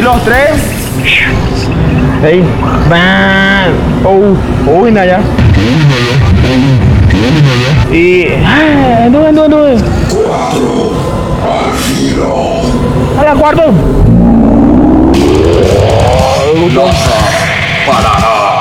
los tres. Ahí. Uy, Naya. Y. No. A la cuarto. No se parará.